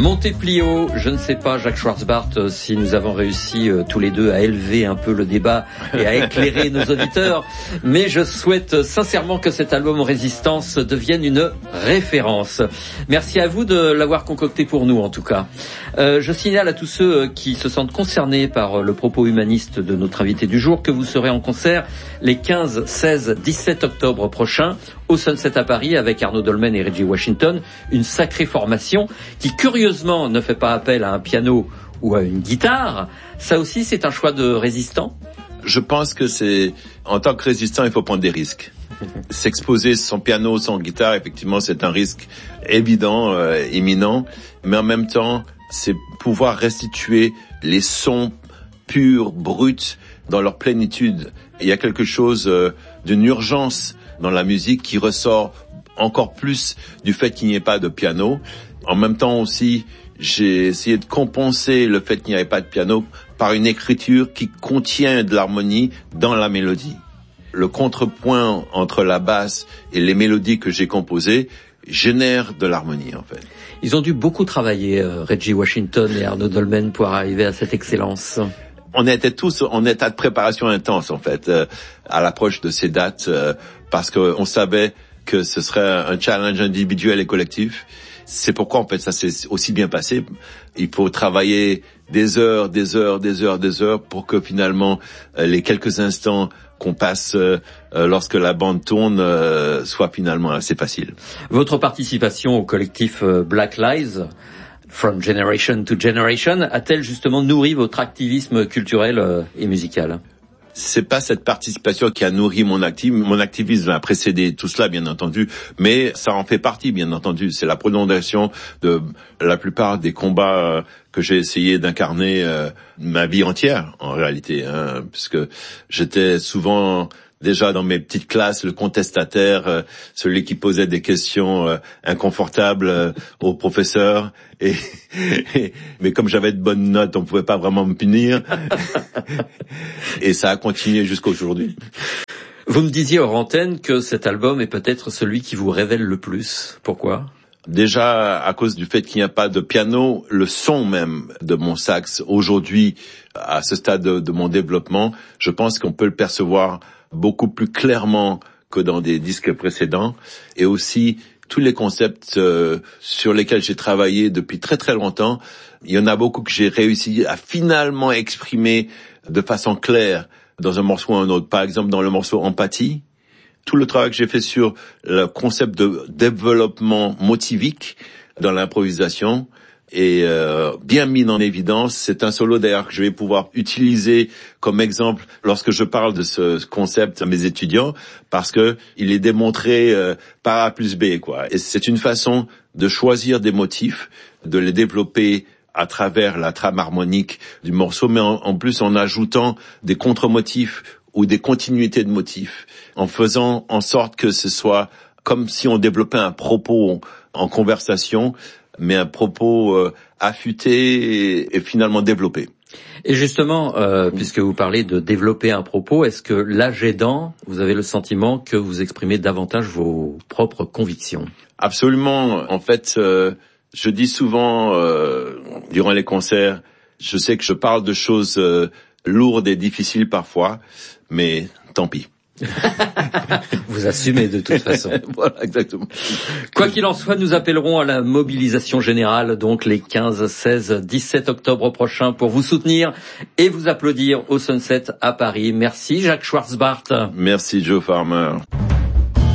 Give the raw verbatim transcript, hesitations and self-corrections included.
Monteplio, je ne sais pas, Jacques Schwarzbart, si nous avons réussi euh, tous les deux à élever un peu le débat et à éclairer nos auditeurs, mais je souhaite sincèrement que cet album Résistance devienne une référence. Merci à vous de l'avoir concocté pour nous en tout cas. Euh, je signale à tous ceux qui se sentent concernés par le propos humaniste de notre invité du jour que vous serez en concert les quinze, seize, dix-sept octobre prochains au Sunset à Paris avec Arnaud Dolmen et Reggie Washington, une sacrée formation qui curieusement ne fait pas appel à un piano ou à une guitare. Ça aussi c'est un choix de résistant. Je pense que c'est, en tant que résistant, il faut prendre des risques. S'exposer sans piano, sans guitare, effectivement, c'est un risque évident, euh, imminent, mais en même temps, c'est pouvoir restituer les sons purs, bruts, dans leur plénitude. Il y a quelque chose euh, d'une urgence dans la musique qui ressort encore plus du fait qu'il n'y ait pas de piano. En même temps aussi, j'ai essayé de compenser le fait qu'il n'y avait pas de piano par une écriture qui contient de l'harmonie dans la mélodie. Le contrepoint entre la basse et les mélodies que j'ai composées génère de l'harmonie, en fait. Ils ont dû beaucoup travailler, euh, Reggie Washington et Arnaud Dolmen, pour arriver à cette excellence. On était tous en état de préparation intense, en fait, euh, à l'approche de ces dates, euh, parce qu'on savait que ce serait un challenge individuel et collectif. C'est pourquoi, en fait, ça s'est aussi bien passé. Il faut travailler des heures, des heures, des heures, des heures pour que finalement, euh, les quelques instants qu'on passe euh, lorsque la bande tourne euh, soient finalement assez faciles. Votre participation au collectif euh, Black Lives, From Generation to Generation, a-t-elle justement nourri votre activisme culturel euh, et musical ? C'est pas cette participation qui a nourri mon activisme. Mon activisme a précédé tout cela, bien entendu, mais ça en fait partie, bien entendu. C'est la prolongation de la plupart des combats euh, que j'ai essayé d'incarner euh, ma vie entière, en réalité, hein, puisque j'étais souvent déjà dans mes petites classes, le contestataire, euh, celui qui posait des questions euh, inconfortables euh, aux professeurs. Et, et mais comme j'avais de bonnes notes, on pouvait pas vraiment me punir. Et ça a continué jusqu'aujourd'hui. Vous me disiez hors antenne que cet album est peut-être celui qui vous révèle le plus. Pourquoi ? Déjà, à cause du fait qu'il n'y a pas de piano, le son même de mon sax, aujourd'hui, à ce stade de, de mon développement, je pense qu'on peut le percevoir beaucoup plus clairement que dans des disques précédents. Et aussi, tous les concepts euh, sur lesquels j'ai travaillé depuis très très longtemps, il y en a beaucoup que j'ai réussi à finalement exprimer de façon claire dans un morceau ou un autre. Par exemple, dans le morceau Empathie, tout le travail que j'ai fait sur le concept de développement motivique dans l'improvisation est euh, bien mis en évidence. C'est un solo d'ailleurs que je vais pouvoir utiliser comme exemple lorsque je parle de ce concept à mes étudiants, parce que il est démontré euh, par A plus B, quoi. Et c'est une façon de choisir des motifs, de les développer à travers la trame harmonique du morceau, mais en, en plus en ajoutant des contre-motifs ou des continuités de motifs, en faisant en sorte que ce soit comme si on développait un propos en conversation, mais un propos euh, affûté et, et finalement développé. Et justement, euh, puisque vous parlez de développer un propos, est-ce que l'âge aidant, vous avez le sentiment que vous exprimez davantage vos propres convictions ? Absolument. En fait, euh, je dis souvent, euh, durant les concerts, je sais que je parle de choses euh, lourdes et difficiles parfois, mais tant pis. Vous assumez de toute façon. Voilà, exactement. Quoi qu'il en soit, nous appellerons à la mobilisation générale, donc les quinze, seize, dix-sept octobre prochains, pour vous soutenir et vous applaudir au Sunset à Paris. Merci Jacques Schwarzbart. Merci Joe Farmer.